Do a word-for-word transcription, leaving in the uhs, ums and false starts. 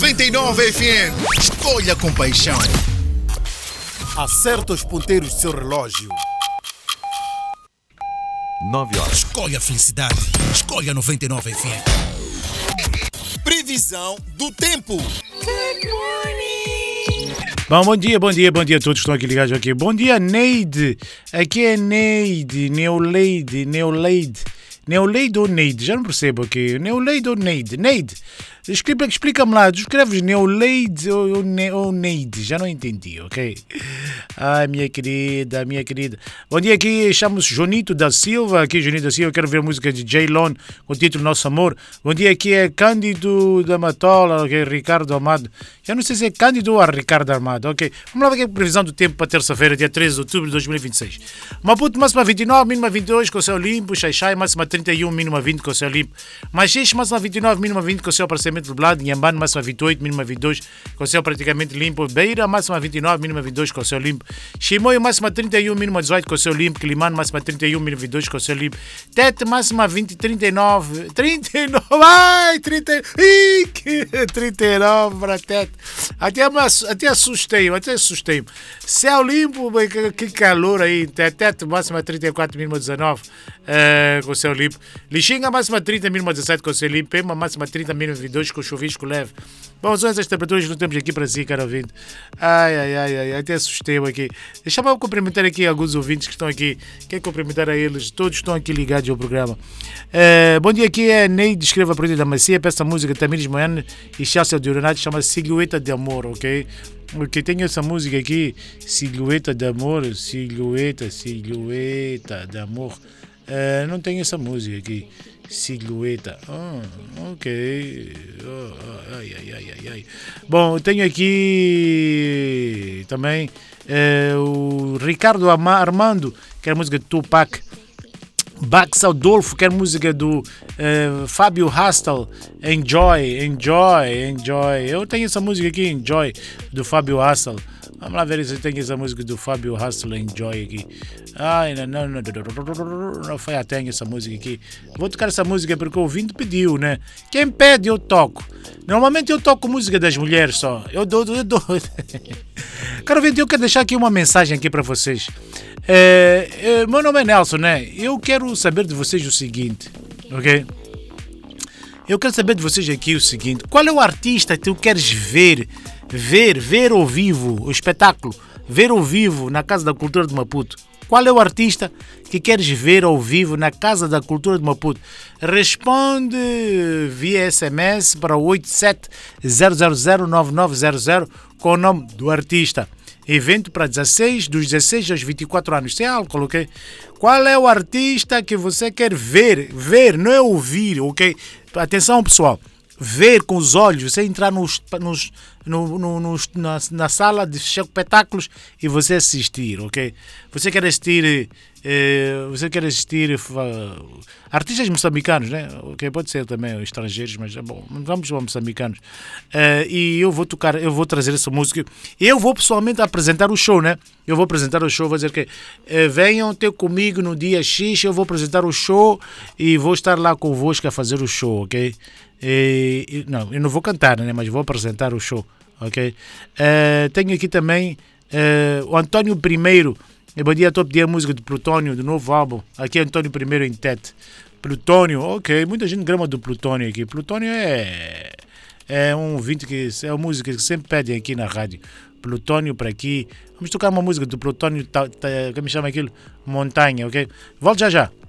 noventa e nove F M. Escolha com paixão. Acerta os ponteiros do seu relógio. nove horas. Escolha a felicidade. Escolha noventa e nove F M. Previsão do tempo. Bom, bom dia, bom dia, bom dia a todos que estão aqui ligados aqui. Bom dia, Neide. Aqui é Neide, Neoleide, Neoleide. Neoleide ou Neide? Já não percebo aqui. Neoleide ou Neide? Neide. Explica- Explica-me lá, tu escreves Neoleide ou, ou, Ne- ou Neide? Já não entendi, ok? Ai, minha querida, minha querida. Bom dia, aqui chamo-se Jonito da Silva. Aqui, Jonito da Silva, eu quero ver a música de J-Lon com o título Nosso Amor. Bom dia, aqui é Cândido da Matola, ok? Ricardo Amado. Já não sei se é Cândido ou Ricardo Amado, ok? Vamos lá ver aqui a previsão do tempo para terça-feira, dia treze de outubro de dois mil e vinte e seis. Maputo, máxima vinte e nove, mínima vinte e dois, com céu limpo. Xaixai, máxima trinta e um, mínima vinte, com céu limpo. Machixe, máxima vinte e nove, mínima vinte, com céu parcialmente nublado. Inhambane, máxima vinte e oito, mínima vinte e dois, com céu praticamente limpo. Beira, máxima vinte e nove, mínima vinte e dois, com céu limpo. Chimoio, máxima trinta e um, mínima dezoito, com céu limpo. Quilimane, máxima trinta e um, mínima vinte e dois, com céu limpo. Tete, máxima vinte, trinta e nove, trinta e nove, ai, trinta, ih, que- trinta e nove para Tete. Até, me ass- até assustei-me, até assustei-me. Céu limpo, bem, que, que calor aí. Tete, Tete, máxima trinta e quatro, mínima dezenove, eh, com céu limpo. Lixinga, máxima trinta, mínima dezessete, com céu limpo. Pema, máxima trinta, mínima vinte e dois, com chuvisco leve. Bom, são essas temperaturas que nós temos aqui para si, cara ouvinte. Ai, ai, ai, ai, até assustei-me aqui. Deixa eu cumprimentar aqui alguns ouvintes que estão aqui. Quero cumprimentar a eles, todos estão aqui ligados ao programa. Eh, bom dia, aqui é Neide, escreva para da Macia, peça a música Tamires Moyane e Chelsea de Uranado, chama Silhueta de Amor, ok? Porque tem essa música aqui, Silhueta de Amor, Silhueta, Silhueta de Amor. Eh, não tem essa música aqui. Silhueta. Ah, ok. Oh, ai, ai, ai, ai, ai. Bom, eu tenho aqui também eh, o Ricardo Ama- Armando, que é a música de Tupac. Bax Adolfo, que é a música do eh, Fábio Hastel. Enjoy, enjoy, enjoy. Eu tenho essa música aqui, Enjoy, do Fábio Hastel. Vamos lá ver se eu tenho essa música do Fábio Hastel, Enjoy aqui. Ai, não, não, não, não, não foi, ah, tenho essa música aqui. Vou tocar essa música porque o ouvinte pediu, né? Quem pede, eu toco. Normalmente eu toco música das mulheres só. Eu dou, eu dou. Cara, ouvinte, eu quero deixar aqui uma mensagem aqui para vocês. É, é, meu nome é Nelson, né? Eu quero saber de vocês o seguinte, ok? Eu quero saber de vocês aqui o seguinte: qual é o artista que tu queres ver, ver, ver ao vivo, o espetáculo, ver ao vivo na Casa da Cultura de Maputo? Qual é o artista que queres ver ao vivo na Casa da Cultura de Maputo? Responde via S M S para o oito sete zero zero zero nove nove zero zero com o nome do artista. Evento para dezesseis, dos dezesseis aos vinte e quatro anos. Sem álcool, ok? Qual é o artista que você quer ver? Ver, não é ouvir, ok? Atenção, pessoal. Ver com os olhos, você entrar nos, nos, no, no, nos, na, na sala de espetáculos e você assistir, ok? Você quer assistir, eh, você quer assistir uh, artistas moçambicanos, né? Ok, pode ser também estrangeiros, mas bom, vamos para moçambicanos. Uh, e eu vou tocar, eu vou trazer essa música. Eu vou pessoalmente apresentar o show, né? Eu vou apresentar o show, vou dizer que eh, venham ter comigo no dia X, eu vou apresentar o show e vou estar lá convosco a fazer o show, ok? E, e, não, eu não vou cantar, né, mas vou apresentar o show, ok? Uh, tenho aqui também uh, o António Primeiro. Bom dia, estou a pedir a música de Plutónio, do novo álbum. Aqui é António Primeiro em Tete. Plutónio, ok, muita gente grama do Plutónio aqui. Plutónio é, é um vinte que é uma música que sempre pedem aqui na rádio. Plutónio para aqui. Vamos tocar uma música do Plutónio, tá, tá, como chama aquilo? Montanha, ok? Volto já já.